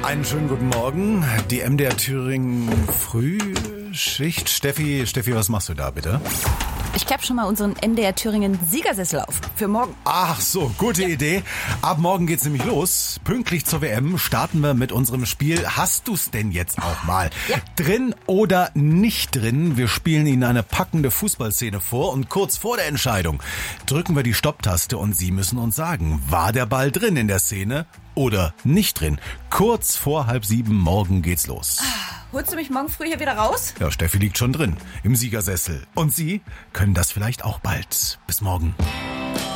Einen schönen guten Morgen. Die MDR Thüringen Frühschicht. Steffi, was machst du da bitte? Ich klappe schon mal unseren MDR Thüringen Siegersessel auf. Für morgen. Ach so, gute Idee. Ab morgen geht's nämlich los. Pünktlich zur WM starten wir mit unserem Spiel. Hast du's denn jetzt auch mal? Ja. Drin oder nicht drin? Wir spielen Ihnen eine packende Fußballszene vor und kurz vor der Entscheidung drücken wir die Stopptaste und Sie müssen uns sagen, war der Ball drin in der Szene oder nicht drin? Kurz vor 6:30 morgen geht's los. Holst du mich morgen früh hier wieder raus? Ja, Steffi liegt schon drin im Siegersessel. Und Sie können das vielleicht auch bald. Bis morgen.